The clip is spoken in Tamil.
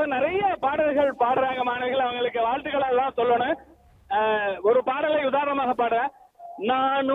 அதாவது நிறைய பாடல்கள் பாடுறாங்க மாணவிகள், அவங்களுக்கு வாழ்த்துக்கள் எல்லாம் சொல்லணும். ஒரு பாடலை உதாரணமாக பாடுறேன். நானும்